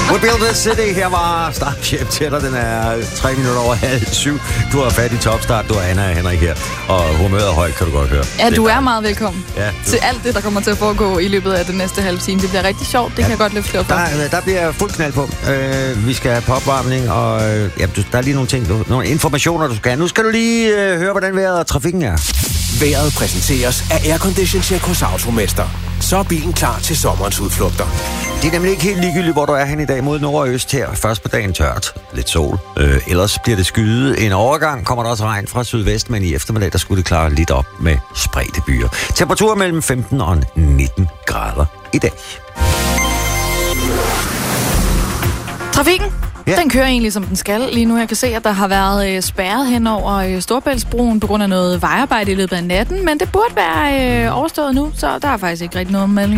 We Build This City. Her var Starship til dig. Den er 3 minutter over 6:30. Du har fat i Topstart. Du er Anna og Henrik her. Og humøret er højt, kan du godt høre. Ja, du er meget velkommen til alt det, der kommer til at foregå i løbet af den næste halve time. Det bliver rigtig sjovt. Det kan jeg godt løfte op for. Der bliver fuld knald på. Vi skal have popvarmning, og der er lige nogle ting, nogle informationer, du skal have. Nu skal du lige høre, hvordan vejret og trafikken er. Vejret præsenteres af Aircondition Check hos Automester. Så er bilen klar til sommerens udflugter. Det er nemlig ikke helt ligegyldigt, hvor du er hen i dag, mod nord og øst her. Først på dagen tørt, lidt sol. Ellers bliver det skyet. En overgang kommer der også regn fra sydvest, men i eftermiddag, der skulle det klare lidt op med spredte byer. Temperatur mellem 15 og 19 grader i dag. Trafikken, den kører egentlig som den skal lige nu. Jeg kan se, at der har været spærret hen over Storebæltsbroen på grund af noget vejarbejde i løbet af natten, men det burde være overstået nu, så der er faktisk ikke rigtig noget melding.